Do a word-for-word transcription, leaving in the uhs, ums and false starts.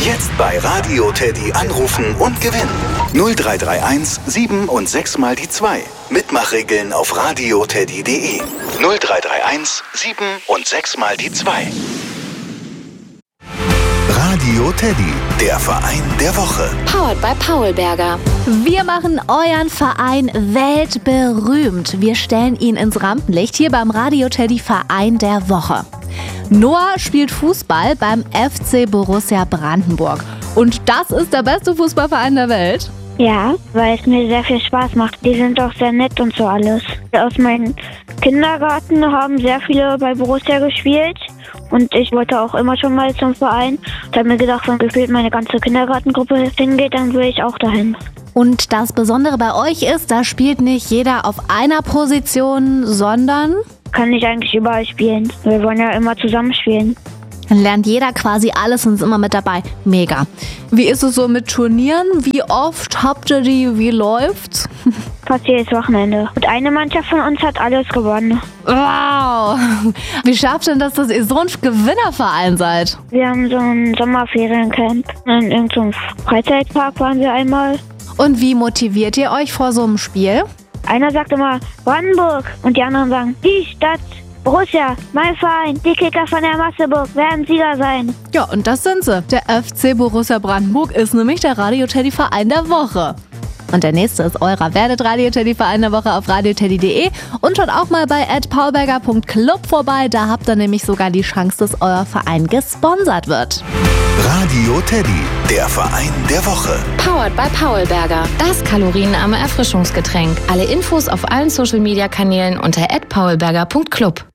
Jetzt bei Radio Teddy anrufen und gewinnen. null drei drei eins sieben und sechs mal die zwei. Mitmachregeln auf radioteddy punkt de. null drei drei eins sieben und sechs mal die zwei. Radio Teddy, der Verein der Woche. Powered by Paulberger. Wir machen euren Verein weltberühmt. Wir stellen ihn ins Rampenlicht hier beim Radio Teddy Verein der Woche. Noah spielt Fußball beim F C Borussia Brandenburg. Und das ist der beste Fußballverein der Welt? Ja, weil es mir sehr viel Spaß macht. Die sind auch sehr nett und so alles. Aus meinem Kindergarten haben sehr viele bei Borussia gespielt. Und ich wollte auch immer schon mal zum Verein. Ich habe mir gedacht, wenn gefühlt meine ganze Kindergartengruppe hingeht, dann will ich auch dahin. Und das Besondere bei euch ist, da spielt nicht jeder auf einer Position, sondern... Kann ich eigentlich überall spielen. Wir wollen ja immer zusammen spielen. Dann lernt jeder quasi alles und ist immer mit dabei. Mega. Wie ist es so mit Turnieren? Wie oft habt ihr die? Wie läuft's? Fast jedes Wochenende. Und eine Mannschaft von uns hat alles gewonnen. Wow! Wie schafft denn das, dass ihr so ein Gewinnerverein seid? Wir haben so ein Sommerferiencamp. In irgendeinem Freizeitpark waren wir einmal. Und wie motiviert ihr euch vor so einem Spiel? Einer sagt immer Brandenburg und die anderen sagen die Stadt. Borussia, mein Verein, die Kicker von der Masseburg werden Sieger sein. Ja, und das sind sie. Der F C Borussia Brandenburg ist nämlich der Radio Teddy Verein der Woche. Und der nächste ist eurer. Werdet Radio Teddy Verein der Woche auf radioteddy punkt de und schaut auch mal bei at paulberger punkt club vorbei. Da habt ihr nämlich sogar die Chance, dass euer Verein gesponsert wird. Radio Teddy, der Verein der Woche. Powered by Paulberger. Das kalorienarme Erfrischungsgetränk. Alle Infos auf allen Social Media Kanälen unter at paulberger punkt club.